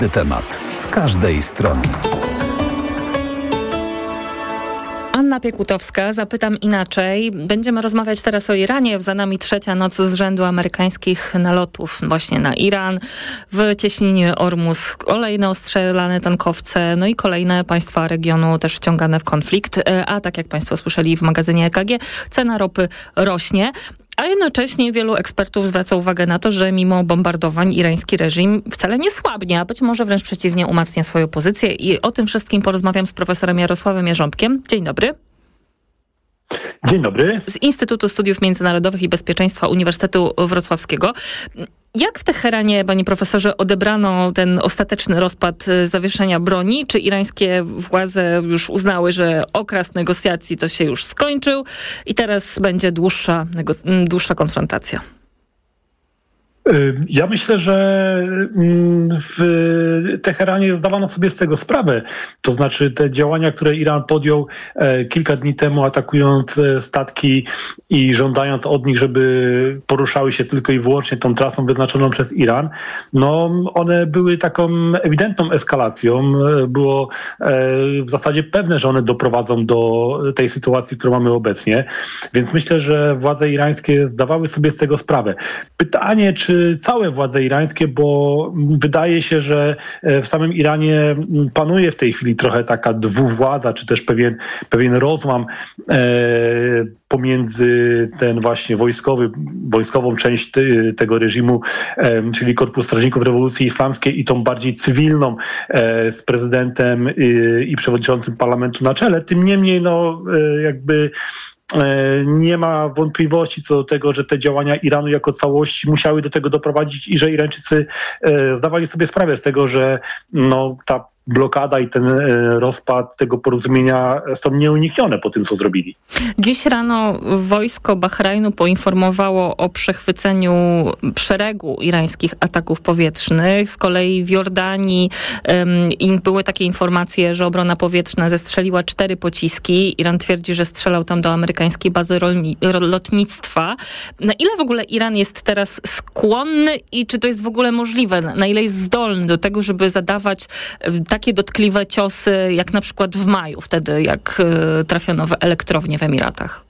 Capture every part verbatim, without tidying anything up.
Temat z każdej strony. Anna Piekutowska, zapytam inaczej. Będziemy rozmawiać teraz o Iranie. Za nami trzecia noc z rzędu amerykańskich nalotów właśnie na Iran. W cieśninie Ormus kolejne ostrzelane tankowce, no i kolejne państwa regionu też wciągane w konflikt. A tak jak państwo słyszeli w magazynie E K G, cena ropy rośnie. A jednocześnie wielu ekspertów zwraca uwagę na to, że mimo bombardowań irański reżim wcale nie słabnie, a być może wręcz przeciwnie umacnia swoją pozycję. I o tym wszystkim porozmawiam z profesorem Jarosławem Jarząbkiem. Dzień dobry. Dzień dobry. Z Instytutu Studiów Międzynarodowych i Bezpieczeństwa Uniwersytetu Wrocławskiego. Jak w Teheranie, panie profesorze, odebrano ten ostateczny rozpad zawieszenia broni? Czy irańskie władze już uznały, że okres negocjacji to się już skończył i teraz będzie dłuższa, dłuższa konfrontacja? Ja myślę, że w Teheranie zdawano sobie z tego sprawę. To znaczy te działania, które Iran podjął kilka dni temu, atakując statki i żądając od nich, żeby poruszały się tylko i wyłącznie tą trasą wyznaczoną przez Iran, no one były taką ewidentną eskalacją. Było w zasadzie pewne, że one doprowadzą do tej sytuacji, którą mamy obecnie. Więc myślę, że władze irańskie zdawały sobie z tego sprawę. Pytanie, czy całe władze irańskie, bo wydaje się, że w samym Iranie panuje w tej chwili trochę taka dwuwładza, czy też pewien, pewien rozłam e, pomiędzy ten właśnie wojskowy, wojskową część ty, tego reżimu, e, czyli Korpus Strażników Rewolucji Islamskiej i tą bardziej cywilną e, z prezydentem e, i przewodniczącym parlamentu na czele. Tym niemniej, no e, jakby nie ma wątpliwości co do tego, że te działania Iranu jako całości musiały do tego doprowadzić i że Irańczycy zdawali sobie sprawę z tego, że no, ta blokada i ten rozpad tego porozumienia są nieuniknione po tym, co zrobili. Dziś rano wojsko Bahrajnu poinformowało o przechwyceniu szeregu irańskich ataków powietrznych. Z kolei w Jordanii um, były takie informacje, że obrona powietrzna zestrzeliła cztery pociski. Iran twierdzi, że strzelał tam do amerykańskiej bazy rolni- lotnictwa. Na ile w ogóle Iran jest teraz skłonny i czy to jest w ogóle możliwe? Na ile jest zdolny do tego, żeby zadawać takie dotkliwe ciosy, jak na przykład w maju, wtedy jak y, trafiono w elektrownię w Emiratach?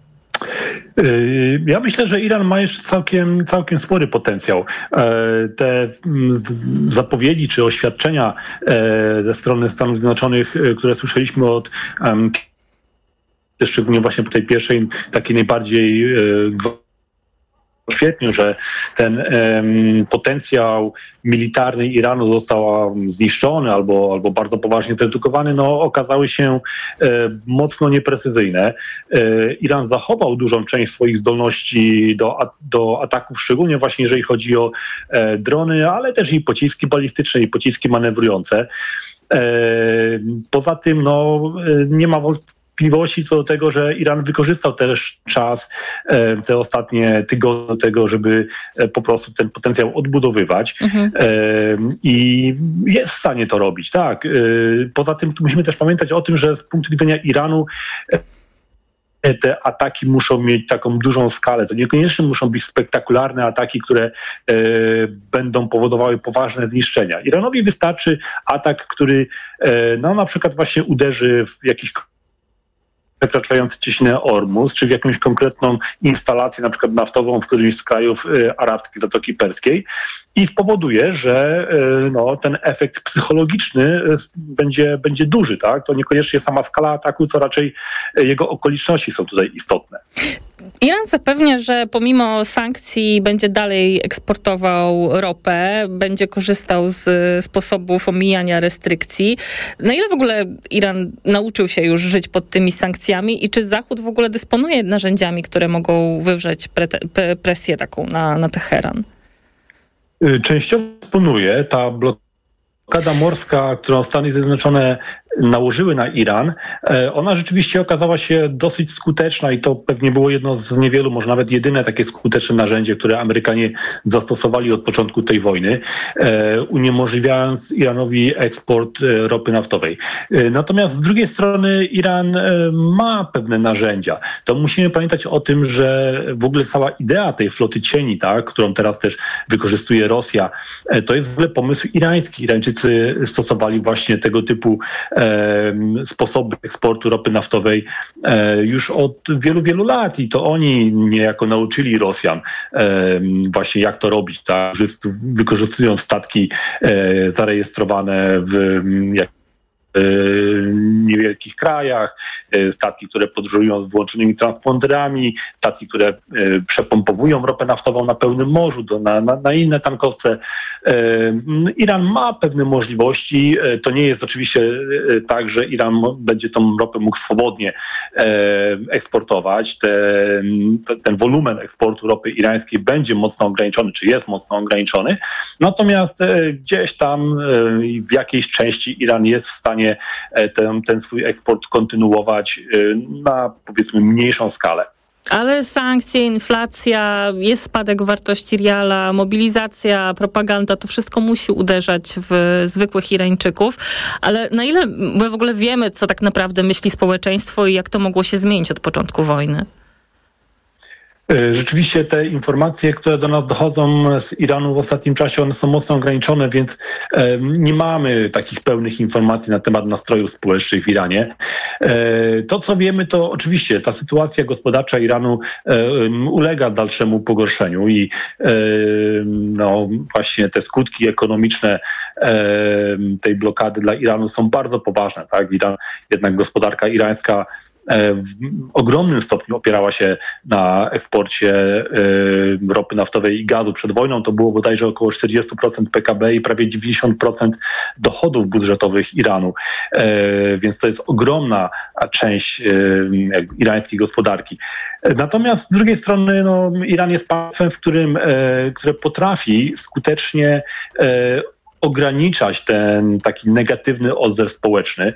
Ja myślę, że Iran ma jeszcze całkiem, całkiem spory potencjał. Te zapowiedzi czy oświadczenia ze strony Stanów Zjednoczonych, które słyszeliśmy od szczególnie właśnie po tej pierwszej, takiej najbardziej w kwietniu, że ten um, potencjał militarny Iranu został zniszczony albo, albo bardzo poważnie zredukowany, no okazały się e, mocno nieprecyzyjne. E, Iran zachował dużą część swoich zdolności do, a, do ataków, szczególnie właśnie jeżeli chodzi o e, drony, ale też i pociski balistyczne i pociski manewrujące. E, poza tym no, nie ma wątpliwości, wątpliwości co do tego, że Iran wykorzystał też czas, te ostatnie tygodnie do tego, żeby po prostu ten potencjał odbudowywać mhm. i jest w stanie to robić, tak. Poza tym musimy też pamiętać o tym, że z punktu widzenia Iranu te ataki muszą mieć taką dużą skalę. To niekoniecznie muszą być spektakularne ataki, które e, będą powodowały poważne zniszczenia. Iranowi wystarczy atak, który e, no na przykład właśnie uderzy w jakiś przekraczający cieśninę Ormus, czy w jakąś konkretną instalację, na przykład naftową w którymś z krajów y, arabskich Zatoki Perskiej i spowoduje, że y, no, ten efekt psychologiczny y, będzie, będzie duży. Tak? To niekoniecznie sama skala ataku, co raczej y, jego okoliczności są tutaj istotne. Iran zapewnia, że pomimo sankcji będzie dalej eksportował ropę, będzie korzystał z sposobów omijania restrykcji. Na ile w ogóle Iran nauczył się już żyć pod tymi sankcjami i czy Zachód w ogóle dysponuje narzędziami, które mogą wywrzeć pre- presję taką na, na Teheran? Częściowo dysponuje. Ta blokada morska, którą Stany Zjednoczone nałożyły na Iran, ona rzeczywiście okazała się dosyć skuteczna i to pewnie było jedno z niewielu, może nawet jedyne takie skuteczne narzędzie, które Amerykanie zastosowali od początku tej wojny, uniemożliwiając Iranowi eksport ropy naftowej. Natomiast z drugiej strony Iran ma pewne narzędzia. To musimy pamiętać o tym, że w ogóle cała idea tej floty cieni, tak, którą teraz też wykorzystuje Rosja, to jest w ogóle pomysł irański. Irańczycy Irańczycy stosowali właśnie tego typu e, sposoby eksportu ropy naftowej e, już od wielu, wielu lat i to oni niejako nauczyli Rosjan e, właśnie jak to robić, tak? Wykorzystując statki e, zarejestrowane w jak niewielkich krajach, statki, które podróżują z włączonymi transponderami, statki, które przepompowują ropę naftową na pełnym morzu, do, na, na, na inne tankowce. Iran ma pewne możliwości. To nie jest oczywiście tak, że Iran będzie tą ropę mógł swobodnie eksportować. Ten, ten wolumen eksportu ropy irańskiej będzie mocno ograniczony, czy jest mocno ograniczony. Natomiast gdzieś tam w jakiejś części Iran jest w stanie Ten, ten swój eksport kontynuować na, powiedzmy, mniejszą skalę. Ale sankcje, inflacja, jest spadek wartości riala, mobilizacja, propaganda, to wszystko musi uderzać w zwykłych Irańczyków. Ale na ile my w ogóle wiemy, co tak naprawdę myśli społeczeństwo i jak to mogło się zmienić od początku wojny? Rzeczywiście te informacje, które do nas dochodzą z Iranu w ostatnim czasie, one są mocno ograniczone, więc nie mamy takich pełnych informacji na temat nastrojów społecznych w Iranie. To, co wiemy, to oczywiście ta sytuacja gospodarcza Iranu ulega dalszemu pogorszeniu i no, właśnie te skutki ekonomiczne tej blokady dla Iranu są bardzo poważne. Tak? Iran, jednak gospodarka irańska w ogromnym stopniu opierała się na eksporcie ropy naftowej i gazu. Przed wojną to było bodajże około czterdzieści procent P K B i prawie dziewięćdziesiąt procent dochodów budżetowych Iranu. Więc to jest ogromna część irańskiej gospodarki. Natomiast z drugiej strony no, Iran jest państwem, w którym, które potrafi skutecznie ograniczać ten taki negatywny odzew społeczny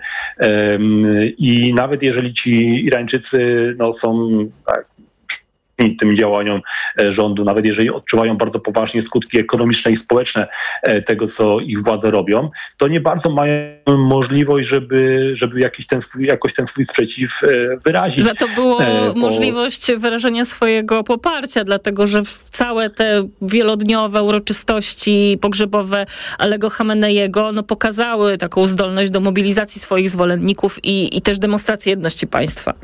i nawet jeżeli ci Irańczycy no, są tak, tym działaniom rządu, nawet jeżeli odczuwają bardzo poważnie skutki ekonomiczne i społeczne tego, co ich władze robią, to nie bardzo mają możliwość, żeby, żeby jakiś ten swój, jakoś ten swój sprzeciw wyrazić. Za to było bo... możliwość wyrażenia swojego poparcia, dlatego że całe te wielodniowe uroczystości pogrzebowe Alego Chameneiego no, pokazały taką zdolność do mobilizacji swoich zwolenników i, i też demonstracji jedności państwa.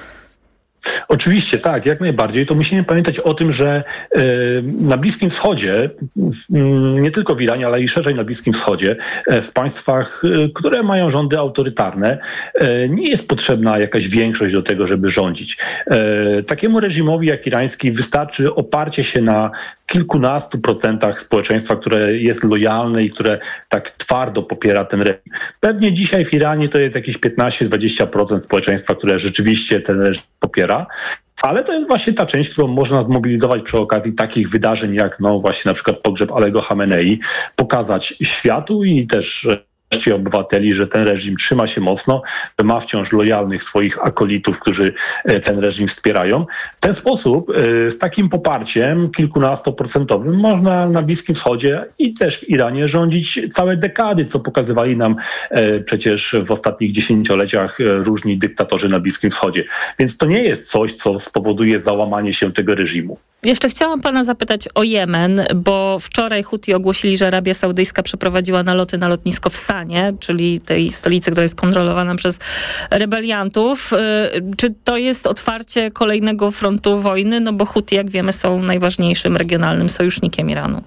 Oczywiście, tak, jak najbardziej. To musimy pamiętać o tym, że y, na Bliskim Wschodzie, y, nie tylko w Iranie, ale i szerzej na Bliskim Wschodzie, y, w państwach, y, które mają rządy autorytarne, y, nie jest potrzebna jakaś większość do tego, żeby rządzić. Y, takiemu reżimowi jak irański wystarczy oparcie się na kilkunastu procentach społeczeństwa, które jest lojalne i które tak twardo popiera ten reżim. Pewnie dzisiaj w Iranie to jest jakieś piętnaście do dwudziestu procent społeczeństwa, które rzeczywiście ten reżim popiera. Ale to jest właśnie ta część, którą można zmobilizować przy okazji takich wydarzeń jak no właśnie na przykład pogrzeb Alego Chamenei, pokazać światu i też reszcie obywateli, że ten reżim trzyma się mocno, że ma wciąż lojalnych swoich akolitów, którzy ten reżim wspierają. W ten sposób, z takim poparciem kilkunastoprocentowym można na Bliskim Wschodzie i też w Iranie rządzić całe dekady, co pokazywali nam przecież w ostatnich dziesięcioleciach różni dyktatorzy na Bliskim Wschodzie. Więc to nie jest coś, co spowoduje załamanie się tego reżimu. Jeszcze chciałam pana zapytać o Jemen, bo wczoraj Huti ogłosili, że Arabia Saudyjska przeprowadziła naloty na lotnisko w Sanie, czyli tej stolicy, która jest kontrolowana przez rebeliantów. Czy to jest otwarcie kolejnego frontu wojny? No bo Huti, jak wiemy, są najważniejszym regionalnym sojusznikiem Iranu.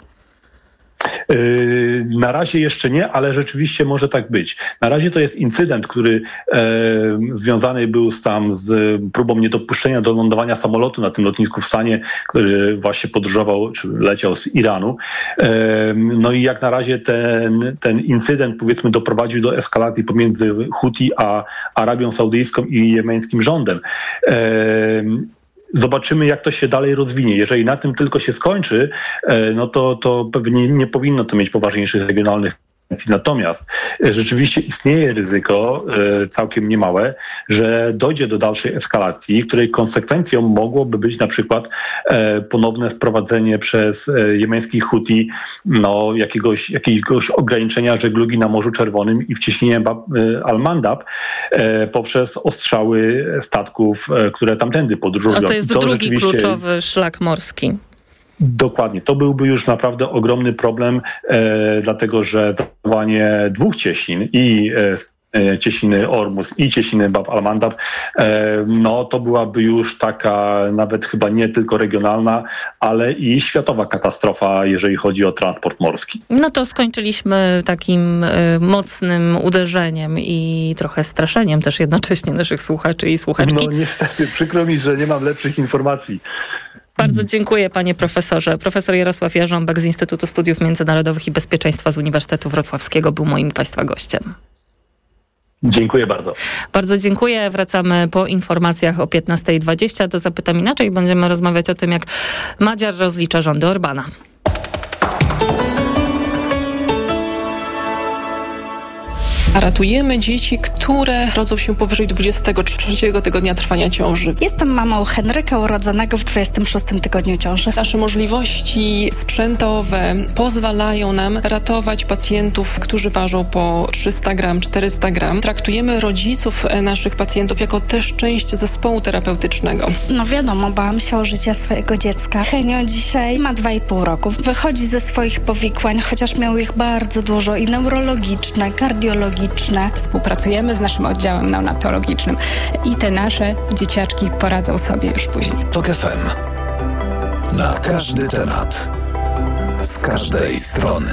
Na razie jeszcze nie, ale rzeczywiście może tak być. Na razie to jest incydent, który e, związany był z, tam z próbą niedopuszczenia do lądowania samolotu na tym lotnisku w Sanie, który właśnie podróżował, czy leciał z Iranu. E, no i jak na razie ten, ten incydent, powiedzmy, doprowadził do eskalacji pomiędzy Huti a Arabią Saudyjską i jemeńskim rządem. E, Zobaczymy, jak to się dalej rozwinie. Jeżeli na tym tylko się skończy, no to, to pewnie nie powinno to mieć poważniejszych regionalnych. Natomiast rzeczywiście istnieje ryzyko całkiem niemałe, że dojdzie do dalszej eskalacji, której konsekwencją mogłoby być na przykład ponowne wprowadzenie przez jemeńskich Huti no, jakiegoś, jakiegoś ograniczenia żeglugi na Morzu Czerwonym i wciśnienie Al-Mandab poprzez ostrzały statków, które tamtędy podróżują. A to jest to drugi rzeczywiście... kluczowy szlak morski. Dokładnie. To byłby już naprawdę ogromny problem, e, dlatego że traktowanie dwóch cieśnin i e, Cieśniny Ormus i Cieśniny Bab al-Mandab, no to byłaby już taka nawet chyba nie tylko regionalna, ale i światowa katastrofa, jeżeli chodzi o transport morski. No to skończyliśmy takim mocnym uderzeniem i trochę straszeniem też jednocześnie naszych słuchaczy i słuchaczki. No niestety, przykro mi, że nie mam lepszych informacji. Bardzo dziękuję, panie profesorze. Profesor Jarosław Jarząbek z Instytutu Studiów Międzynarodowych i Bezpieczeństwa z Uniwersytetu Wrocławskiego był moim państwa gościem. Dziękuję bardzo. Bardzo dziękuję. Wracamy po informacjach o piętnasta dwadzieścia. Do Zapytam Inaczej będziemy rozmawiać o tym, jak Madziar rozlicza rządy Orbana. Ratujemy dzieci, które rodzą się powyżej dwudziestego trzeciego tygodnia trwania ciąży. Jestem mamą Henryka urodzonego w dwudziestym szóstym tygodniu ciąży. Nasze możliwości sprzętowe pozwalają nam ratować pacjentów, którzy ważą po trzysta gram, czterysta gram. Traktujemy rodziców naszych pacjentów jako też część zespołu terapeutycznego. No wiadomo, bałam się o życie swojego dziecka. Henio dzisiaj ma dwa i pół roku. Wychodzi ze swoich powikłań, chociaż miał ich bardzo dużo i neurologiczne, kardiologiczne. Współpracujemy z naszym oddziałem neonatologicznym i te nasze dzieciaczki poradzą sobie już później. TOK F M. Na każdy temat. Z każdej strony.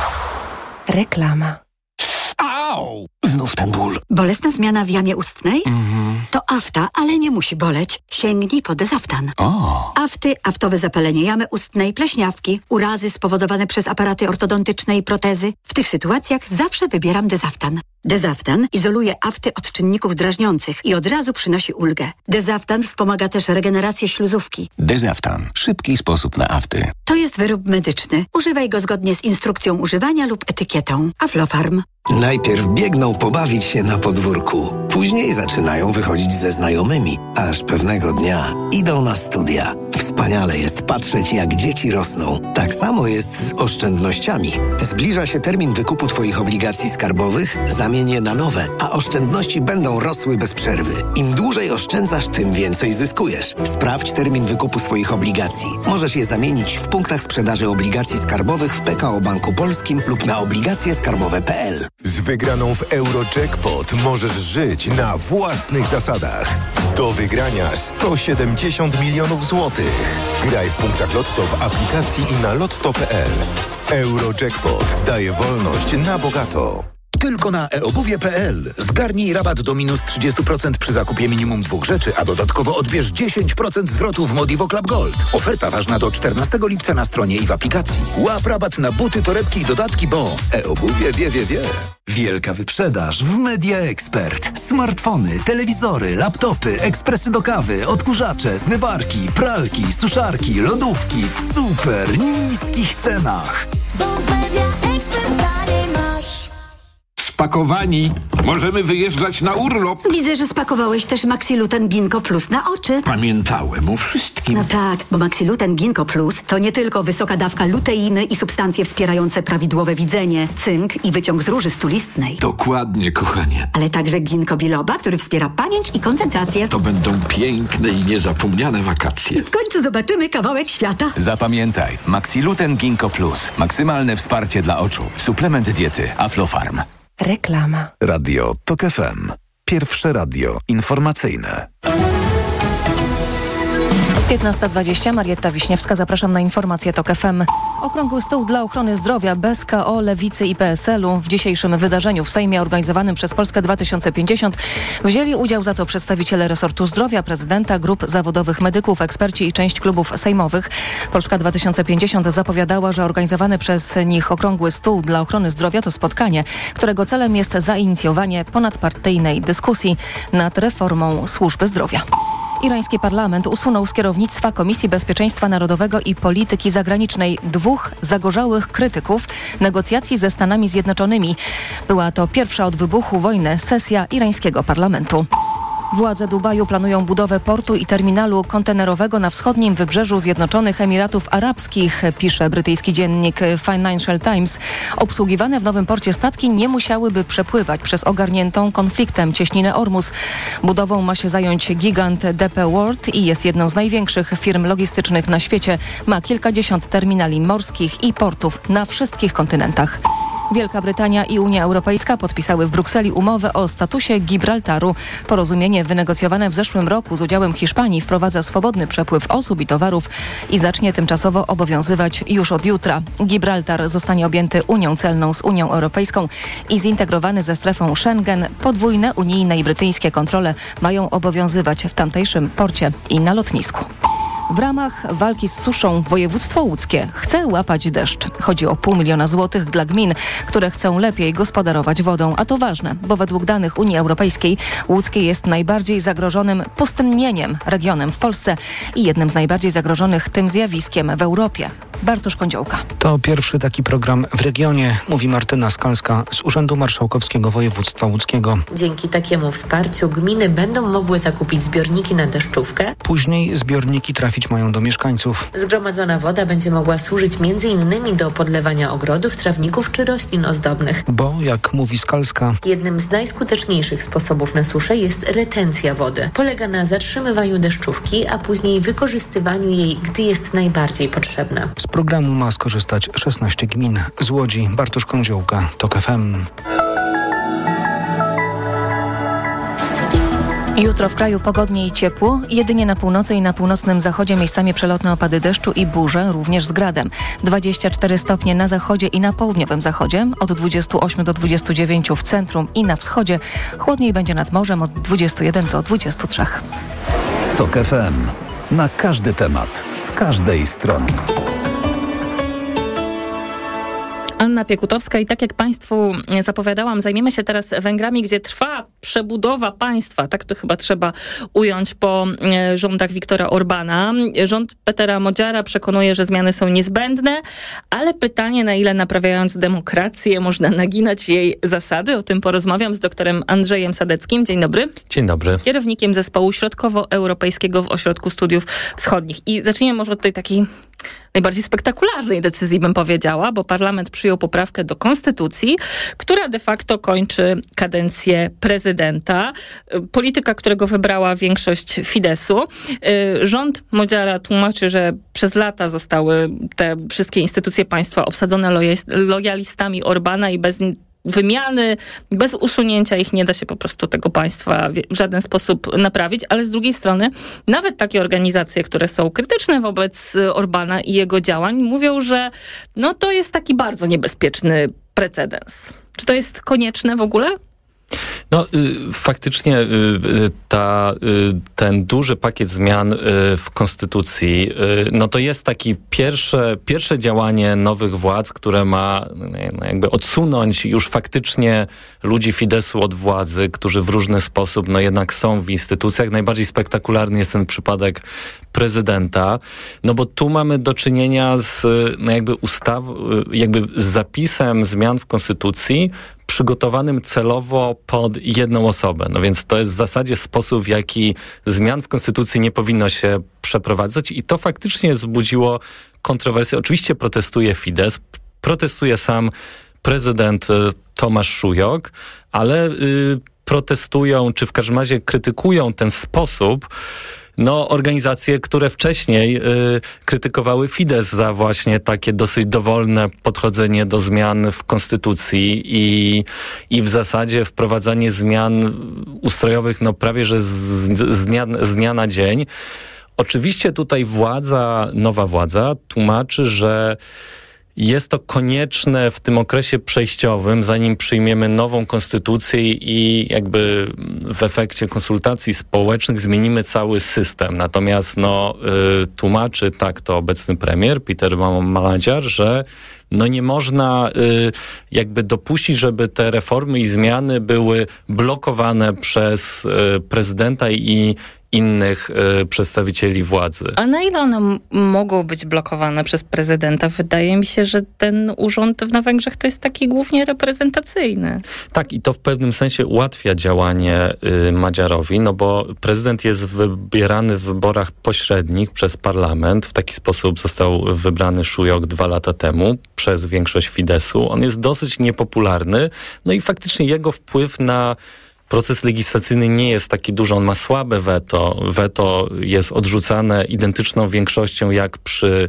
Reklama. Au! Znów ten ból. Bolesna zmiana w jamie ustnej? Mhm. To afta, ale nie musi boleć. Sięgnij po Dezaftan. O. Afty, aftowe zapalenie jamy ustnej, pleśniawki, urazy spowodowane przez aparaty ortodontyczne i protezy. W tych sytuacjach zawsze wybieram Dezaftan. Dezaftan izoluje afty od czynników drażniących i od razu przynosi ulgę. Dezaftan wspomaga też regenerację śluzówki. Dezaftan. Szybki sposób na afty. To jest wyrób medyczny. Używaj go zgodnie z instrukcją używania lub etykietą. Aflofarm. Najpierw biegną pobawić się na podwórku. Później zaczynają wychodzić ze znajomymi. Aż pewnego dnia idą na studia. Wspaniale jest patrzeć, jak dzieci rosną. Tak samo jest z oszczędnościami. Zbliża się termin wykupu Twoich obligacji skarbowych. Zamień je na nowe, a oszczędności będą rosły bez przerwy. Im dłużej oszczędzasz, tym więcej zyskujesz. Sprawdź termin wykupu swoich obligacji. Możesz je zamienić w punktach sprzedaży obligacji skarbowych w P K O Banku Polskim lub na obligacje skarbowe kropka p l. Z wygraną w Eurojackpot możesz żyć na własnych zasadach. Do wygrania sto siedemdziesiąt milionów złotych. Graj w punktach Lotto w aplikacji i na lotto kropka p l. Eurojackpot daje wolność na bogato. Tylko na e obuwie kropka p l. Zgarnij rabat do minus trzydzieści procent przy zakupie minimum dwóch rzeczy, a dodatkowo odbierz dziesięć procent zwrotu w Modivo Club Gold. Oferta ważna do czternastego lipca na stronie i w aplikacji. Łap rabat na buty, torebki i dodatki, bo e-obuwie wie, wie, wie. Wielka wyprzedaż w Media Expert. Smartfony, telewizory, laptopy, ekspresy do kawy, odkurzacze, zmywarki, pralki, suszarki, lodówki w super niskich cenach. Spakowani. Możemy wyjeżdżać na urlop. Widzę, że spakowałeś też Maxiluten Ginkgo Plus na oczy. Pamiętałem o wszystkim. No tak, bo Maxiluten Ginkgo Plus to nie tylko wysoka dawka luteiny i substancje wspierające prawidłowe widzenie, cynk i wyciąg z róży stulistnej. Dokładnie, kochanie. Ale także ginkgo biloba, który wspiera pamięć i koncentrację. To będą piękne i niezapomniane wakacje. W końcu zobaczymy kawałek świata. Zapamiętaj, Maxiluten Ginkgo Plus. Maksymalne wsparcie dla oczu. Suplement diety Aflofarm. Reklama. Radio TOK F M. Pierwsze radio informacyjne. piętnasta dwadzieścia, Marietta Wiśniewska, zapraszam na informacje TOK F M. Okrągły stół dla ochrony zdrowia bez K O, Lewicy i P S L-u. W dzisiejszym wydarzeniu w Sejmie organizowanym przez Polskę dwa tysiące pięćdziesiąt wzięli udział za to przedstawiciele resortu zdrowia, prezydenta, grup zawodowych medyków, eksperci i część klubów sejmowych. Polska dwa tysiące pięćdziesiąt zapowiadała, że organizowany przez nich okrągły stół dla ochrony zdrowia to spotkanie, którego celem jest zainicjowanie ponadpartyjnej dyskusji nad reformą służby zdrowia. Irański parlament usunął z kierownictwa Komisji Bezpieczeństwa Narodowego i Polityki Zagranicznej dwóch zagorzałych krytyków negocjacji ze Stanami Zjednoczonymi. Była to pierwsza od wybuchu wojny sesja irańskiego parlamentu. Władze Dubaju planują budowę portu i terminalu kontenerowego na wschodnim wybrzeżu Zjednoczonych Emiratów Arabskich, pisze brytyjski dziennik Financial Times. Obsługiwane w nowym porcie statki nie musiałyby przepływać przez ogarniętą konfliktem cieśninę Ormus. Budową ma się zająć gigant D P World i jest jedną z największych firm logistycznych na świecie. Ma kilkadziesiąt terminali morskich i portów na wszystkich kontynentach. Wielka Brytania i Unia Europejska podpisały w Brukseli umowę o statusie Gibraltaru. Porozumienie wynegocjowane w zeszłym roku z udziałem Hiszpanii wprowadza swobodny przepływ osób i towarów i zacznie tymczasowo obowiązywać już od jutra. Gibraltar zostanie objęty Unią Celną z Unią Europejską i zintegrowany ze strefą Schengen. Podwójne unijne i brytyjskie kontrole mają obowiązywać w tamtejszym porcie i na lotnisku. W ramach walki z suszą województwo łódzkie chce łapać deszcz. Chodzi o pół miliona złotych dla gmin, które chcą lepiej gospodarować wodą. A to ważne, bo według danych Unii Europejskiej łódzkie jest najbardziej zagrożonym pustynnieniem regionem w Polsce i jednym z najbardziej zagrożonych tym zjawiskiem w Europie. Bartosz Kądziołka. To pierwszy taki program w regionie, mówi Martyna Skalska z Urzędu Marszałkowskiego Województwa Łódzkiego. Dzięki takiemu wsparciu gminy będą mogły zakupić zbiorniki na deszczówkę. Później zbiorniki trafić mają do mieszkańców. Zgromadzona woda będzie mogła służyć między innymi do podlewania ogrodów, trawników czy roślin ozdobnych. Bo, jak mówi Skalska, jednym z najskuteczniejszych sposobów na suszę jest retencja wody. Polega na zatrzymywaniu deszczówki, a później wykorzystywaniu jej, gdy jest najbardziej potrzebna. Z programu ma skorzystać szesnaście gmin. Z Łodzi Bartosz Kądziołka, TOK F M. Jutro w kraju pogodnie i ciepło, jedynie na północy i na północnym zachodzie miejscami przelotne opady deszczu i burze, również z gradem. dwadzieścia cztery stopnie na zachodzie i na południowym zachodzie, od dwudziestu ośmiu do dwudziestu dziewięciu w centrum i na wschodzie. Chłodniej będzie nad morzem od dwudziestu jeden do dwudziestu trzech. TOK F M. Na każdy temat, z każdej strony. Anna Piekutowska i tak jak Państwu zapowiadałam, zajmiemy się teraz Węgrami, gdzie trwa przebudowa państwa. Tak to chyba trzeba ująć po rządach Viktora Orbana. Rząd Petera Modziara przekonuje, że zmiany są niezbędne, ale pytanie, na ile naprawiając demokrację można naginać jej zasady. O tym porozmawiam z doktorem Andrzejem Sadeckim. Dzień dobry. Dzień dobry. Kierownikiem Zespołu Środkowoeuropejskiego w Ośrodku Studiów Wschodnich. I zacznijmy może od tej takiej najbardziej spektakularnej decyzji, bym powiedziała, bo parlament przyjął poprawkę do konstytucji, która de facto kończy kadencję prezydenta. Polityka, którego wybrała większość Fidesu. Rząd Modziara tłumaczy, że przez lata zostały te wszystkie instytucje państwa obsadzone lojalistami Orbana i bez wymiany, bez usunięcia ich nie da się po prostu tego państwa w żaden sposób naprawić, ale z drugiej strony nawet takie organizacje, które są krytyczne wobec Orbana i jego działań, mówią, że no to jest taki bardzo niebezpieczny precedens. Czy to jest konieczne w ogóle? No y, faktycznie y, ta, y, ten duży pakiet zmian y, w konstytucji, y, no to jest taki pierwsze, pierwsze działanie nowych władz, które ma no, jakby odsunąć już faktycznie ludzi Fidesu od władzy, którzy w różny sposób no jednak są w instytucjach. Najbardziej spektakularny jest ten przypadek prezydenta, no bo tu mamy do czynienia z no jakby ustaw, jakby z zapisem zmian w konstytucji, przygotowanym celowo pod jedną osobę. No więc to jest w zasadzie sposób, w jaki zmian w konstytucji nie powinno się przeprowadzać i to faktycznie wzbudziło kontrowersje. Oczywiście protestuje Fidesz, protestuje sam prezydent Tomasz Szujok, ale y, protestują, czy w każdym razie krytykują ten sposób, no, organizacje, które wcześniej y, krytykowały Fidesz za właśnie takie dosyć dowolne podchodzenie do zmian w konstytucji i, i w zasadzie wprowadzanie zmian ustrojowych no prawie że z, z, dnia, z dnia na dzień. Oczywiście tutaj władza, nowa władza tłumaczy, że jest to konieczne w tym okresie przejściowym, zanim przyjmiemy nową konstytucję i jakby w efekcie konsultacji społecznych zmienimy cały system. Natomiast no, y, tłumaczy tak to obecny premier Peter Modziar, że no nie można y, jakby dopuścić, żeby te reformy i zmiany były blokowane przez y, prezydenta i innych y, przedstawicieli władzy. A na ile one m- mogą być blokowane przez prezydenta? Wydaje mi się, że ten urząd na Węgrzech to jest taki głównie reprezentacyjny. Tak, i to w pewnym sensie ułatwia działanie y, Magyarowi, no bo prezydent jest wybierany w wyborach pośrednich przez parlament. W taki sposób został wybrany Szujok dwa lata temu przez większość Fidesu. On jest dosyć niepopularny, no i faktycznie jego wpływ na proces legislacyjny nie jest taki duży, on ma słabe weto. Weto jest odrzucane identyczną większością jak przy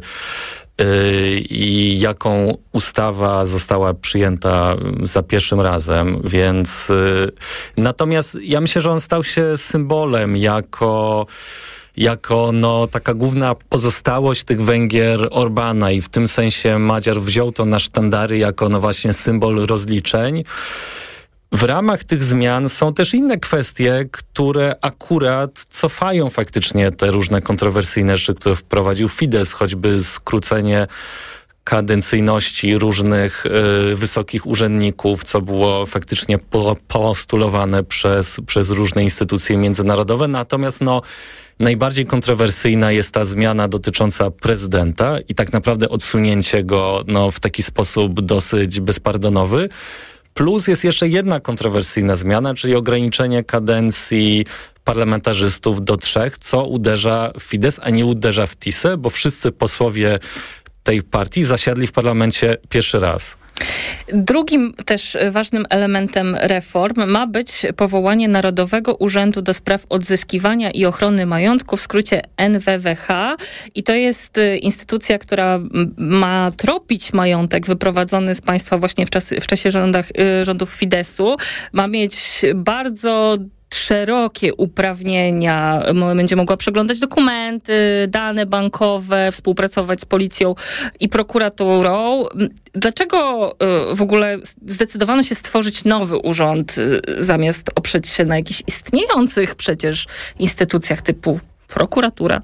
i jaką ustawa została przyjęta za pierwszym razem, więc natomiast ja myślę, że on stał się symbolem jako jako no, taka główna pozostałość tych Węgier Orbana i w tym sensie Magyar wziął to na sztandary jako no właśnie symbol rozliczeń. W ramach tych zmian są też inne kwestie, które akurat cofają faktycznie te różne kontrowersyjne rzeczy, które wprowadził Fidesz, choćby skrócenie kadencyjności różnych y, wysokich urzędników, co było faktycznie po, postulowane przez, przez różne instytucje międzynarodowe. Natomiast no, najbardziej kontrowersyjna jest ta zmiana dotycząca prezydenta i tak naprawdę odsunięcie go no, w taki sposób dosyć bezpardonowy. Plus jest jeszcze jedna kontrowersyjna zmiana, czyli ograniczenie kadencji parlamentarzystów do trzech, co uderza w Fidesz, a nie uderza w Tisę, bo wszyscy posłowie tej partii zasiadli w parlamencie pierwszy raz. Drugim też ważnym elementem reform ma być powołanie Narodowego Urzędu do Spraw Odzyskiwania i Ochrony Majątku, w skrócie N W W H. I to jest instytucja, która ma tropić majątek wyprowadzony z państwa właśnie w, czas, w czasie rządach, rządów Fideszu. Ma mieć bardzo szerokie uprawnienia, będzie mogła przeglądać dokumenty, dane bankowe, współpracować z policją i prokuraturą. Dlaczego w ogóle zdecydowano się stworzyć nowy urząd, zamiast oprzeć się na jakichś istniejących przecież instytucjach typu prokuratura?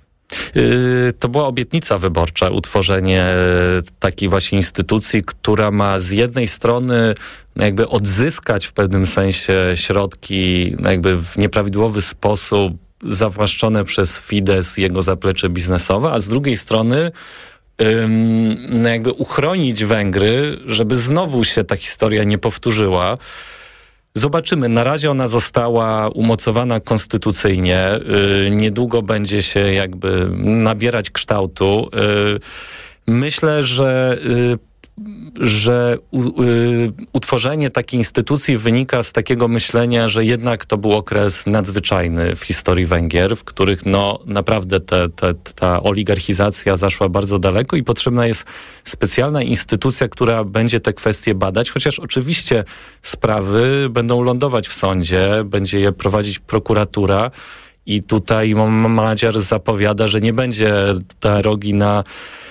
To była obietnica wyborcza, utworzenie takiej właśnie instytucji, która ma z jednej strony jakby odzyskać w pewnym sensie środki jakby w nieprawidłowy sposób zawłaszczone przez Fidesz, jego zaplecze biznesowe, a z drugiej strony ym, jakby uchronić Węgry, żeby znowu się ta historia nie powtórzyła. Zobaczymy. Na razie ona została umocowana konstytucyjnie. Yy, niedługo będzie się jakby nabierać kształtu. Yy, myślę, że yy, że u, y, utworzenie takiej instytucji wynika z takiego myślenia, że jednak to był okres nadzwyczajny w historii Węgier, w których no naprawdę te, te, ta oligarchizacja zaszła bardzo daleko i potrzebna jest specjalna instytucja, która będzie te kwestie badać, chociaż oczywiście sprawy będą lądować w sądzie, będzie je prowadzić prokuratura i tutaj Magyar zapowiada, że nie będzie drogi na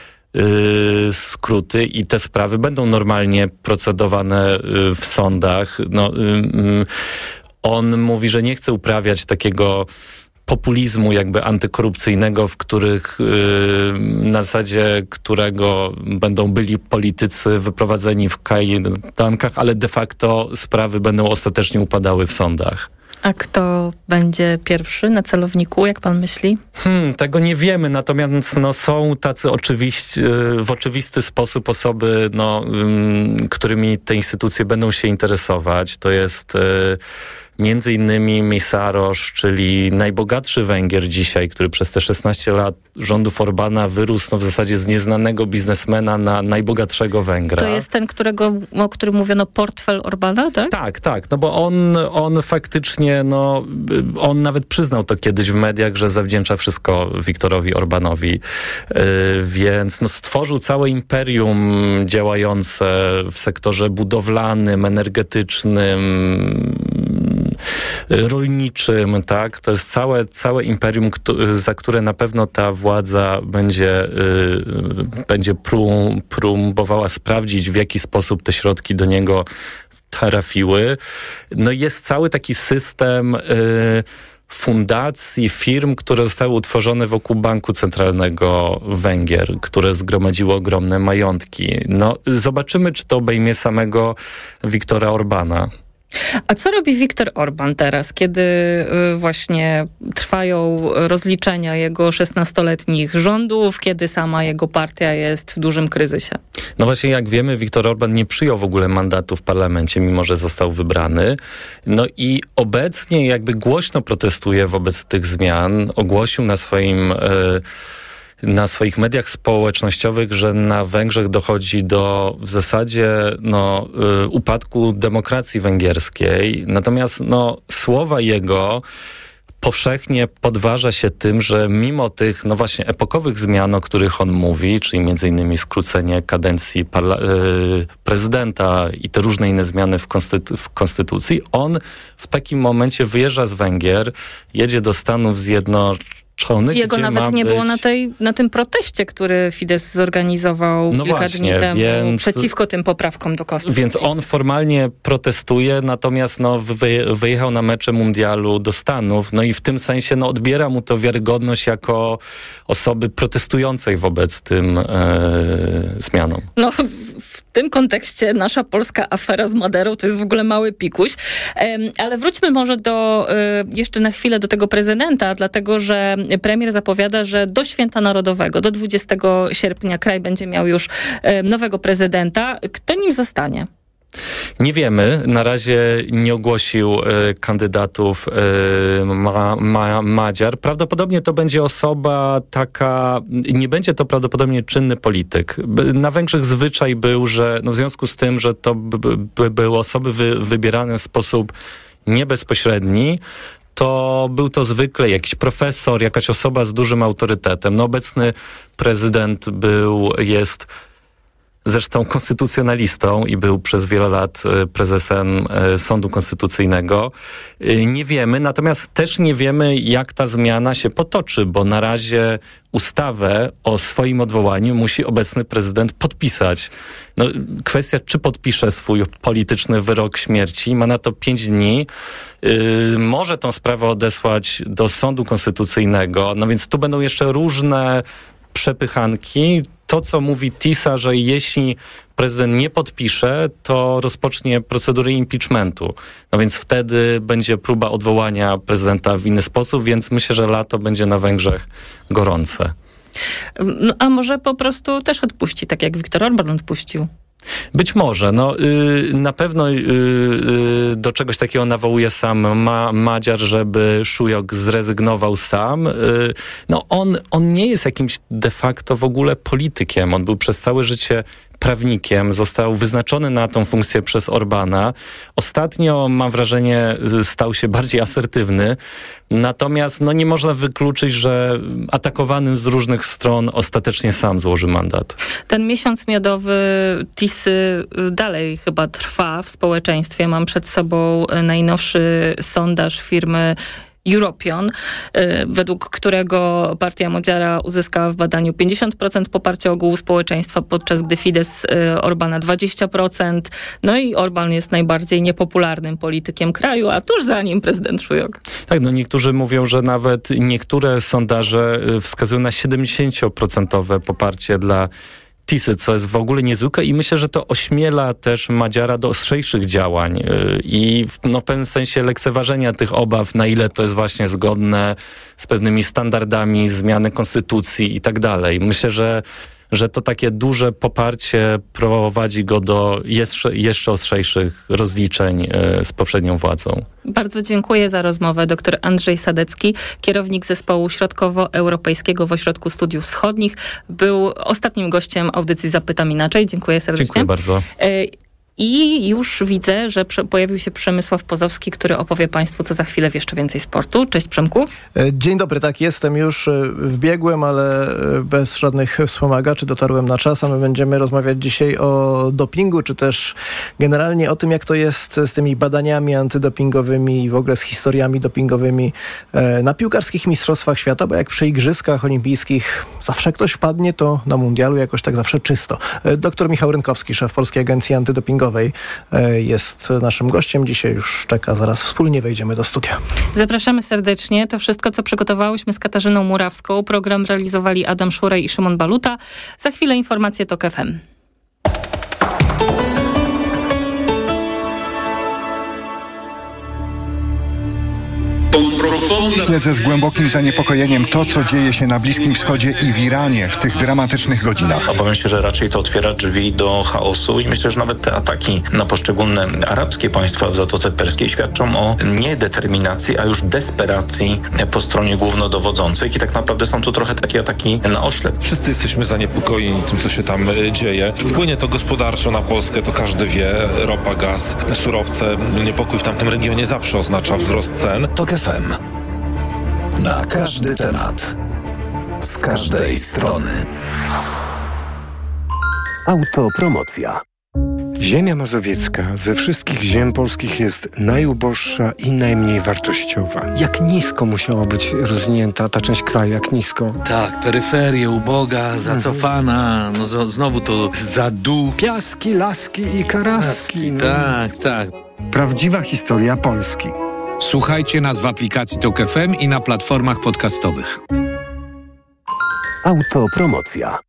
Yy, skróty i te sprawy będą normalnie procedowane yy, w sądach. No, yy, on mówi, że nie chce uprawiać takiego populizmu jakby antykorupcyjnego, w których yy, na zasadzie którego będą byli politycy wyprowadzeni w kajdankach, ale de facto sprawy będą ostatecznie upadały w sądach. A kto będzie pierwszy na celowniku, jak pan myśli? Hmm, tego nie wiemy, natomiast no, są tacy oczywiście, w oczywisty sposób osoby, no, um, którymi te instytucje będą się interesować. To jest y, między innymi Mészáros, czyli najbogatszy Węgier dzisiaj, który przez te szesnaście lat rządów Orbana wyrósł no, w zasadzie z nieznanego biznesmena na najbogatszego Węgra. To jest ten, którego, o którym mówiono portfel Orbana, tak? Tak, tak, no bo on, on faktycznie, no, on nawet przyznał to kiedyś w mediach, że zawdzięcza wszystko Viktorowi Orbanowi, yy, więc no, stworzył całe imperium działające w sektorze budowlanym, energetycznym, rolniczym, tak? To jest całe, całe imperium, za które na pewno ta władza będzie, yy, będzie prób, próbowała sprawdzić, w jaki sposób te środki do niego trafiły. No i jest cały taki system yy, fundacji, firm, które zostały utworzone wokół Banku Centralnego Węgier, które zgromadziło ogromne majątki. No, zobaczymy, czy to obejmie samego Viktora Orbana. A co robi Viktor Orban teraz, kiedy właśnie trwają rozliczenia jego szesnastoletnich rządów, kiedy sama jego partia jest w dużym kryzysie? No właśnie, jak wiemy, Viktor Orban nie przyjął w ogóle mandatu w parlamencie, mimo że został wybrany. No i obecnie jakby głośno protestuje wobec tych zmian. Ogłosił na swoim... Yy, na swoich mediach społecznościowych, że na Węgrzech dochodzi do w zasadzie no, y, upadku demokracji węgierskiej. Natomiast no, słowa jego powszechnie podważa się tym, że mimo tych no właśnie epokowych zmian, o których on mówi, czyli między innymi skrócenie kadencji parla- y, prezydenta i te różne inne zmiany w, konstytu- w konstytucji, on w takim momencie wyjeżdża z Węgier, jedzie do Stanów Zjednoczonych. Jego nawet nie być... było na, tej, na tym proteście, który Fidesz zorganizował no kilka właśnie, dni temu więc, przeciwko tym poprawkom do konstytucji. Więc on formalnie protestuje, natomiast no, wy, wyjechał na mecze mundialu do Stanów, no i w tym sensie no, odbiera mu to wiarygodność jako osoby protestującej wobec tym e, zmianom. No w, w tym kontekście nasza polska afera z Maderą to jest w ogóle mały pikuś. E, ale wróćmy może do e, jeszcze na chwilę do tego prezydenta, dlatego że premier zapowiada, że do Święta Narodowego, do dwudziestego sierpnia kraj będzie miał już e, nowego prezydenta. Kto nim zostanie? Nie wiemy. Na razie nie ogłosił e, kandydatów e, ma, ma, Madziar. Prawdopodobnie to będzie osoba taka, nie będzie to prawdopodobnie czynny polityk. Na Węgrzech zwyczaj był, że no w związku z tym, że to by, by były osoby wy, wybierane w sposób niebezpośredni, to był to zwykle jakiś profesor, jakaś osoba z dużym autorytetem. No obecny prezydent był, jest zresztą konstytucjonalistą i był przez wiele lat prezesem Sądu Konstytucyjnego. Nie wiemy, natomiast też nie wiemy, jak ta zmiana się potoczy, bo na razie ustawę o swoim odwołaniu musi obecny prezydent podpisać. No, kwestia, czy podpisze swój polityczny wyrok śmierci, ma na to pięć dni. Yy, może tą sprawę odesłać do Sądu Konstytucyjnego, no więc tu będą jeszcze różne przepychanki. To, co mówi TISA, że jeśli prezydent nie podpisze, to rozpocznie procedurę impeachmentu. No więc wtedy będzie próba odwołania prezydenta w inny sposób, więc myślę, że lato będzie na Węgrzech gorące. No, a może po prostu też odpuści, tak jak Viktor Orban odpuścił? Być może. No, yy, na pewno yy, yy, do czegoś takiego nawołuje sam Ma, Madziar, żeby Szujok zrezygnował sam. Yy, no on, on nie jest jakimś de facto w ogóle politykiem. On był przez całe życie prawnikiem, został wyznaczony na tą funkcję przez Orbana. Ostatnio, mam wrażenie, stał się bardziej asertywny. Natomiast no, nie można wykluczyć, że atakowany z różnych stron ostatecznie sam złoży mandat. Ten miesiąc miodowy TISy dalej chyba trwa w społeczeństwie. Mam przed sobą najnowszy sondaż firmy European, według którego partia Madziara uzyskała w badaniu pięćdziesiąt procent poparcia ogółu społeczeństwa, podczas gdy Fidesz Orbana dwadzieścia procent. No i Orban jest najbardziej niepopularnym politykiem kraju, a tuż za nim prezydent Szujok. Tak, no niektórzy mówią, że nawet niektóre sondaże wskazują na siedemdziesięcioprocentowe poparcie dla TISy, co jest w ogóle niezwykłe i myślę, że to ośmiela też Madziara do ostrzejszych działań i w, no, w pewnym sensie lekceważenia tych obaw, na ile to jest właśnie zgodne z pewnymi standardami zmiany konstytucji i tak dalej. Myślę, że że to takie duże poparcie prowadzi go do jeszcze, jeszcze ostrzejszych rozliczeń y, z poprzednią władzą. Bardzo dziękuję za rozmowę. Dr Andrzej Sadecki, kierownik zespołu środkowoeuropejskiego w Ośrodku Studiów Wschodnich, był ostatnim gościem audycji Zapytam Inaczej. Dziękuję serdecznie. Dziękuję bardzo. Y- I już widzę, że prze- pojawił się Przemysław Pozowski, który opowie Państwu, co za chwilę w jeszcze więcej sportu. Cześć Przemku. Dzień dobry, tak, jestem już wbiegłem, ale bez żadnych wspomagaczy dotarłem na czas, a my będziemy rozmawiać dzisiaj o dopingu, czy też generalnie o tym, jak to jest z tymi badaniami antydopingowymi i w ogóle z historiami dopingowymi na piłkarskich mistrzostwach świata, bo jak przy igrzyskach olimpijskich zawsze ktoś wpadnie, to na mundialu jakoś tak zawsze czysto. Doktor Michał Rynkowski, szef Polskiej Agencji Antydopingowej, jest naszym gościem. Dzisiaj już czeka, zaraz wspólnie wejdziemy do studia. Zapraszamy serdecznie. To wszystko, co przygotowałyśmy z Katarzyną Murawską. Program realizowali Adam Szurej i Szymon Baluta. Za chwilę informacje TOK F M. Śledzę z głębokim zaniepokojeniem to, co dzieje się na Bliskim Wschodzie i w Iranie w tych dramatycznych godzinach. Obawiam się, że raczej to otwiera drzwi do chaosu i myślę, że nawet te ataki na poszczególne arabskie państwa w Zatoce Perskiej świadczą o niedeterminacji, a już desperacji po stronie głównodowodzących i tak naprawdę są tu trochę takie ataki na oślep. Wszyscy jesteśmy zaniepokojeni tym, co się tam dzieje. Wpłynie to gospodarczo na Polskę, to każdy wie. Ropa, gaz, surowce. Niepokój w tamtym regionie zawsze oznacza wzrost cen. Tok F M. Na każdy temat. Z każdej strony. Autopromocja. Ziemia mazowiecka ze wszystkich ziem polskich jest najuboższa i najmniej wartościowa. Jak nisko musiała być rozwinięta ta część kraju, jak nisko? Tak, peryferia uboga, zacofana, no z- znowu to zadół. Piaski, laski i karaski. No. Tak, tak. Prawdziwa historia Polski. Słuchajcie nas w aplikacji Tok F M i na platformach podcastowych. Autopromocja.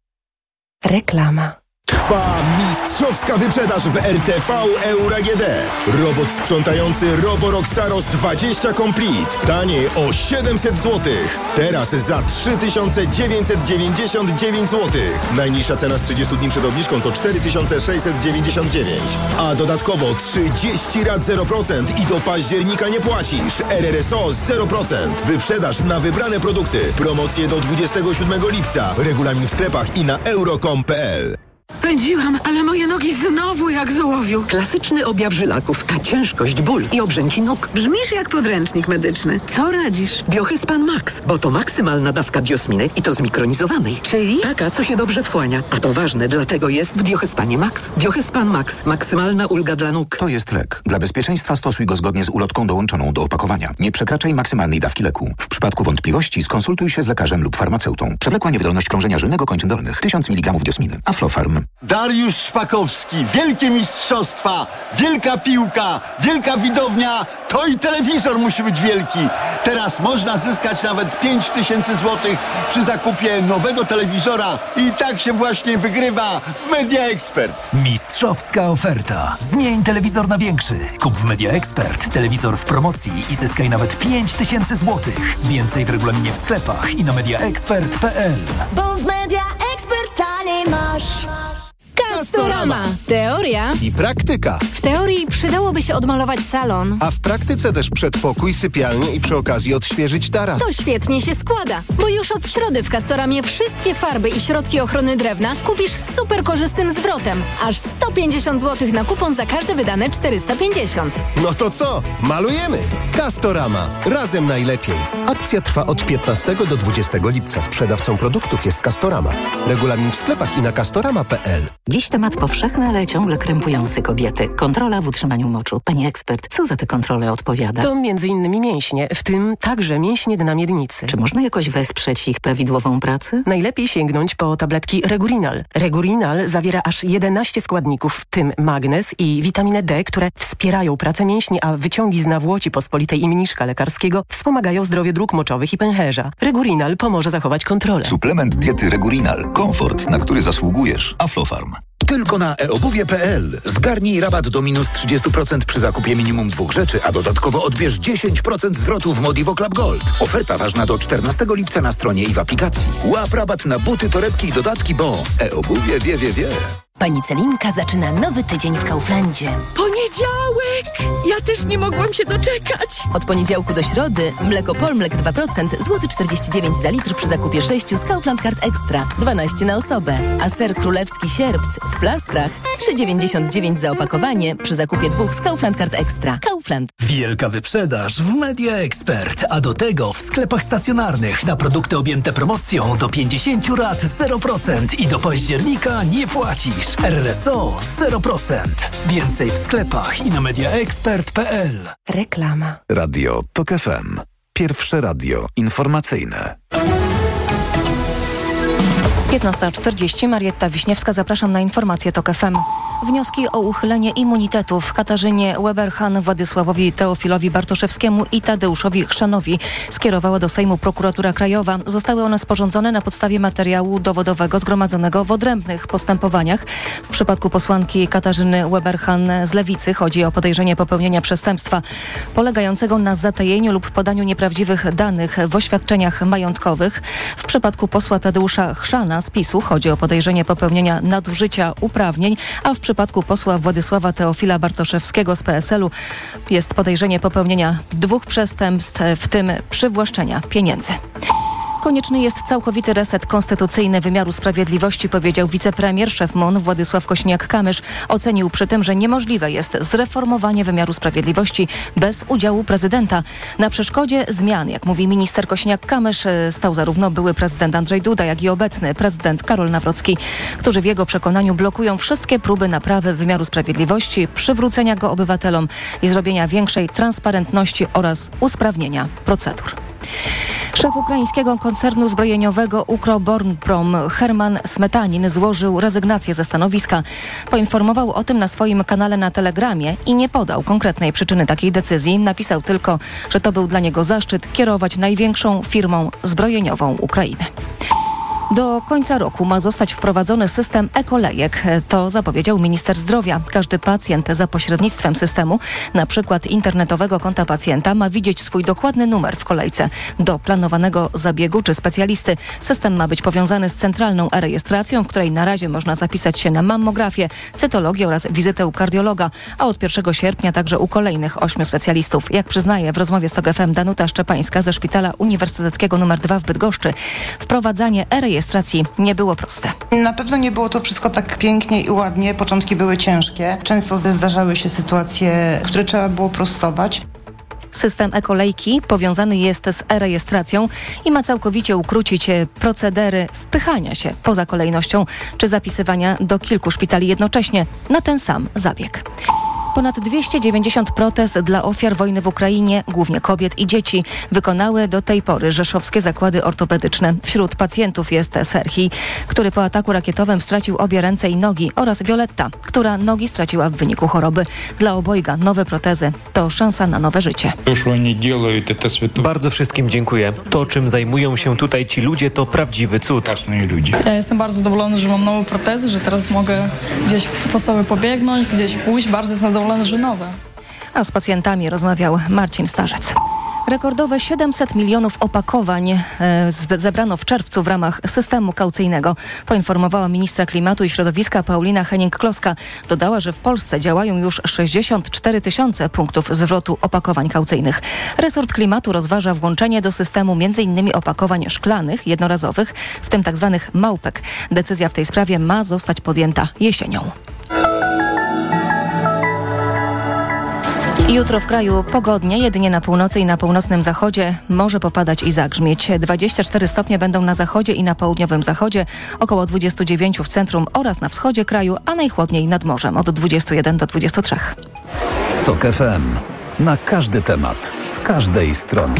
Reklama. Trwa mistrzowska wyprzedaż w R T V Euro A G D. Robot sprzątający Roborock Saros dwadzieścia Complete. Taniej o siedemset złotych. Teraz za trzy tysiące dziewięćset dziewięćdziesiąt dziewięć złotych. Najniższa cena z trzydziestu dni przed obniżką to cztery tysiące sześćset dziewięćdziesiąt dziewięć. A dodatkowo trzydzieści rat zero procent i do października nie płacisz. R R S O zero procent. Wyprzedaż na wybrane produkty. Promocje do dwudziestego siódmego lipca. Regulamin w sklepach i na euro kropka com kropka p l. Pędziłam, ale moje nogi znowu jak z ołowiu. Klasyczny objaw żylaków, ta ciężkość, ból i obrzęki nóg. Brzmisz jak podręcznik medyczny. Co radzisz? Biohyspan Max, bo to maksymalna dawka diosminy i to zmikronizowanej. Czyli? Taka, co się dobrze wchłania. A to ważne, dlatego jest w Biohyspanie Max. Biohyspan Max. Maksymalna ulga dla nóg. To jest lek. Dla bezpieczeństwa stosuj go zgodnie z ulotką dołączoną do opakowania. Nie przekraczaj maksymalnej dawki leku. W przypadku wątpliwości skonsultuj się z lekarzem lub farmaceutą. Przewlekła niewydolność krążenia żylnego kończyn dolnych. tysiąc miligramów diosminy. Aflofarm. Dariusz Szpakowski, wielkie mistrzostwa, wielka piłka, wielka widownia, to i telewizor musi być wielki. Teraz można zyskać nawet pięć tysięcy złotych przy zakupie nowego telewizora i tak się właśnie wygrywa w Media Expert. Mistrzowska oferta. Zmień telewizor na większy. Kup w Media Expert telewizor w promocji i zyskaj nawet pięć tysięcy złotych. Więcej w regulaminie w sklepach i na media expert kropka p l. Bo w Media Expert taniej masz. Castorama. Teoria i praktyka. W teorii przydałoby się odmalować salon. A w praktyce też przedpokój, sypialnię i przy okazji odświeżyć taras. To świetnie się składa, bo już od środy w Castoramie wszystkie farby i środki ochrony drewna kupisz z super korzystnym zwrotem. Aż sto pięćdziesiąt złotych na kupon za każde wydane czterysta pięćdziesiąt. No to co? Malujemy! Castorama. Razem najlepiej. Akcja trwa od piętnastego do dwudziestego lipca. Sprzedawcą produktów jest Castorama. Regulamin w sklepach i na castorama kropka p l. Dziś temat powszechny, ale ciągle krępujący kobiety. Kontrola w utrzymaniu moczu. Pani ekspert, co za te kontrole odpowiada? To między innymi mięśnie, w tym także mięśnie dna miednicy. Czy można jakoś wesprzeć ich prawidłową pracę? Najlepiej sięgnąć po tabletki Regurinal. Regurinal zawiera aż jedenaście składników, w tym magnez i witaminę D, które wspierają pracę mięśni, a wyciągi z nawłoci pospolitej i mniszka lekarskiego wspomagają zdrowie dróg moczowych i pęcherza. Regurinal pomoże zachować kontrolę. Suplement diety Regurinal. Komfort, na który zasługujesz. Aflofarm. Tylko na e obuwie kropka p l. Zgarnij rabat do minus trzydzieści procent przy zakupie minimum dwóch rzeczy, a dodatkowo odbierz dziesięć procent zwrotu w Modivo Club Gold. Oferta ważna do czternastego lipca na stronie i w aplikacji. Łap rabat na buty, torebki i dodatki, bo e-obuwie wie, wie, wie. Pani Celinka zaczyna nowy tydzień w Kauflandzie. Poniedziałek! Ja też nie mogłam się doczekać. Od poniedziałku do środy mleko Polmlek dwa procent, złoty czterdzieści dziewięć za litr przy zakupie sześciu z Kaufland Card Extra, dwanaście na osobę. A ser królewski sierpc w plastrach, trzy dziewięćdziesiąt dziewięć za opakowanie przy zakupie dwóch z Kaufland Card Extra. Kaufland. Wielka wyprzedaż w Media Expert, a do tego w sklepach stacjonarnych na produkty objęte promocją do pięćdziesiąt rat zero procent i do października nie płacisz. R R S O zero procent. Więcej w sklepach i na media expert kropka p l. Reklama. Radio Tok F M. Pierwsze radio informacyjne. piętnasta czterdzieści, Marietta Wiśniewska, zapraszam na informację TOK F M. Wnioski o uchylenie immunitetów Katarzynie Weber-Hahn, Władysławowi Teofilowi Bartoszewskiemu i Tadeuszowi Chrzanowi skierowała do Sejmu Prokuratura Krajowa. Zostały one sporządzone na podstawie materiału dowodowego zgromadzonego w odrębnych postępowaniach. W przypadku posłanki Katarzyny Weber-Hahn z Lewicy chodzi o podejrzenie popełnienia przestępstwa polegającego na zatajeniu lub podaniu nieprawdziwych danych w oświadczeniach majątkowych. W przypadku posła Tadeusza Chrzana z PiSu chodzi o podejrzenie popełnienia nadużycia uprawnień, a w przypadku posła Władysława Teofila Bartoszewskiego z P S L u jest podejrzenie popełnienia dwóch przestępstw, w tym przywłaszczenia pieniędzy. Konieczny jest całkowity reset konstytucyjny wymiaru sprawiedliwości, powiedział wicepremier, szef M O N Władysław Kosiniak-Kamysz. Ocenił przy tym, że niemożliwe jest zreformowanie wymiaru sprawiedliwości bez udziału prezydenta. Na przeszkodzie zmian, jak mówi minister Kosiniak-Kamysz, stał zarówno były prezydent Andrzej Duda, jak i obecny prezydent Karol Nawrocki, którzy w jego przekonaniu blokują wszystkie próby naprawy wymiaru sprawiedliwości, przywrócenia go obywatelom i zrobienia większej transparentności oraz usprawnienia procedur. Szef ukraińskiego koncernu zbrojeniowego Ukroboronprom Herman Smetanin złożył rezygnację ze stanowiska. Poinformował o tym na swoim kanale na Telegramie i nie podał konkretnej przyczyny takiej decyzji. Napisał tylko, że to był dla niego zaszczyt kierować największą firmą zbrojeniową Ukrainy. Do końca roku ma zostać wprowadzony system e-kolejek. To zapowiedział minister zdrowia. Każdy pacjent za pośrednictwem systemu, na przykład internetowego konta pacjenta, ma widzieć swój dokładny numer w kolejce do planowanego zabiegu czy specjalisty. System ma być powiązany z centralną e-rejestracją, w której na razie można zapisać się na mammografię, cytologię oraz wizytę u kardiologa, a od pierwszego sierpnia także u kolejnych ośmiu specjalistów. Jak przyznaje w rozmowie z TOK F M Danuta Szczepańska ze Szpitala Uniwersyteckiego numer dwa w Bydgoszczy, wprowadzanie e-rejestracji nie było proste. Na pewno nie było to wszystko tak pięknie i ładnie. Początki były ciężkie. Często zdarzały się sytuacje, które trzeba było prostować. System e-kolejki powiązany jest z e-rejestracją i ma całkowicie ukrócić procedery wpychania się poza kolejnością czy zapisywania do kilku szpitali jednocześnie na ten sam zabieg. Ponad dwieście dziewięćdziesiąt protez dla ofiar wojny w Ukrainie, głównie kobiet i dzieci, wykonały do tej pory rzeszowskie zakłady ortopedyczne. Wśród pacjentów jest Serhii, który po ataku rakietowym stracił obie ręce i nogi, oraz Violetta, która nogi straciła w wyniku choroby. Dla obojga nowe protezy to szansa na nowe życie. Bardzo wszystkim dziękuję. To, czym zajmują się tutaj ci ludzie, to prawdziwy cud. Ja jestem bardzo zadowolony, że mam nowe protezy, że teraz mogę gdzieś po sobie pobiegnąć, gdzieś pójść. Bardzo jestem zadowolony, że nowe. A z pacjentami rozmawiał Marcin Starzec. Rekordowe siedemset milionów opakowań e, zebrano w czerwcu w ramach systemu kaucyjnego, poinformowała ministra klimatu i środowiska Paulina Henning-Kloska. Dodała, że w Polsce działają już sześćdziesiąt cztery tysiące punktów zwrotu opakowań kaucyjnych. Resort klimatu rozważa włączenie do systemu m.in. opakowań szklanych, jednorazowych, w tym tzw. małpek. Decyzja w tej sprawie ma zostać podjęta jesienią. Jutro w kraju pogodnie, jedynie na północy i na północnym zachodzie może popadać i zagrzmieć. dwadzieścia cztery stopnie będą na zachodzie i na południowym zachodzie, około dwadzieścia dziewięć w centrum oraz na wschodzie kraju, a najchłodniej nad morzem od dwudziestu jeden do dwudziestu trzech. TOK F M. Na każdy temat, z każdej strony.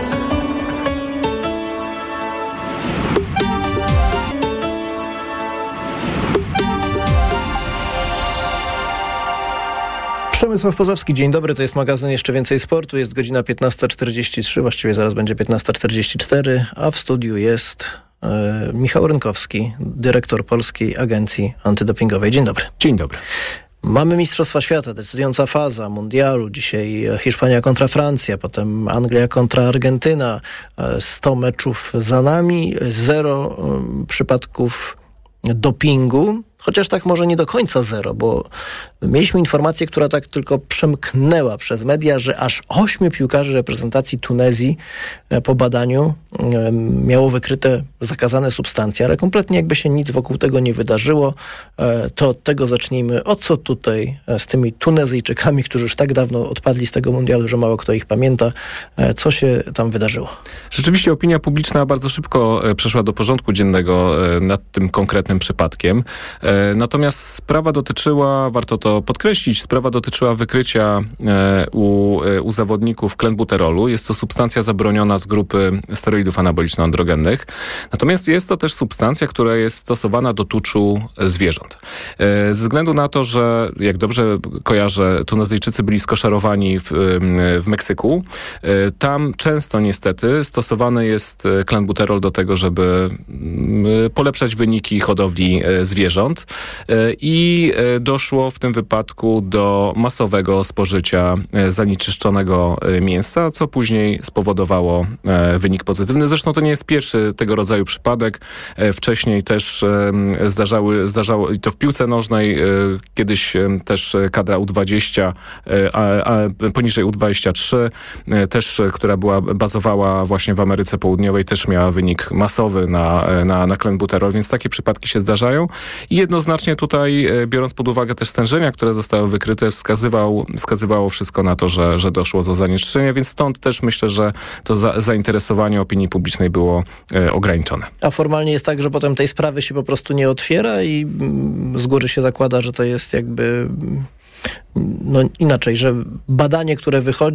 Przemysław Pozowski, dzień dobry, to jest magazyn Jeszcze Więcej Sportu, jest godzina piętnasta czterdzieści trzy, właściwie zaraz będzie piętnasta czterdzieści cztery, a w studiu jest e, Michał Rynkowski, dyrektor Polskiej Agencji Antydopingowej. Dzień dobry. Dzień dobry. Mamy Mistrzostwa Świata, decydująca faza mundialu. Dzisiaj Hiszpania kontra Francja, potem Anglia kontra Argentyna. sto meczów za nami, zero przypadków dopingu. Chociaż tak może nie do końca zero, bo mieliśmy informację, która tak tylko przemknęła przez media, że aż ośmiu piłkarzy reprezentacji Tunezji po badaniu miało wykryte zakazane substancje, ale kompletnie jakby się nic wokół tego nie wydarzyło. To od tego zacznijmy. O co tutaj z tymi Tunezyjczykami, którzy już tak dawno odpadli z tego mundialu, że mało kto ich pamięta, co się tam wydarzyło? Rzeczywiście opinia publiczna bardzo szybko przeszła do porządku dziennego nad tym konkretnym przypadkiem. Natomiast sprawa dotyczyła, warto to podkreślić, sprawa dotyczyła wykrycia u, u zawodników klenbuterolu. Jest to substancja zabroniona z grupy steroidów anaboliczno-androgennych. Natomiast jest to też substancja, która jest stosowana do tuczu zwierząt. Ze względu na to, że jak dobrze kojarzę, Tunezyjczycy byli skoszarowani w, w Meksyku, tam często niestety stosowany jest klenbuterol do tego, żeby polepszać wyniki hodowli zwierząt i doszło w tym wypadku do masowego spożycia zanieczyszczonego mięsa, co później spowodowało wynik pozytywny. Zresztą to nie jest pierwszy tego rodzaju przypadek. Wcześniej też zdarzały, zdarzało, i to w piłce nożnej, kiedyś też kadra U dwadzieścia, a, a poniżej U dwadzieścia trzy, też, która była, bazowała właśnie w Ameryce Południowej, też miała wynik masowy na, na, na klenbuterol, więc takie przypadki się zdarzają. I jednoznacznie tutaj, biorąc pod uwagę też stężenia, które zostały wykryte, wskazywał, wskazywało wszystko na to, że, że doszło do zanieczyszczenia, więc stąd też myślę, że to za, zainteresowanie opinii publicznej było e, ograniczone. A formalnie jest tak, że potem tej sprawy się po prostu nie otwiera i z góry się zakłada, że to jest jakby no inaczej, że badanie, które wychodzi